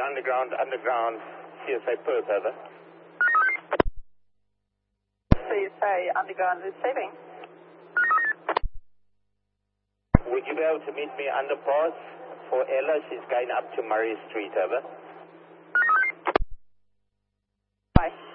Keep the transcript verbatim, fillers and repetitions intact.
underground, underground, C S A Perth, over. C S A underground receiving. Would you be able to meet me underpass for Ella? She's going up to Murray Street, over. Bye.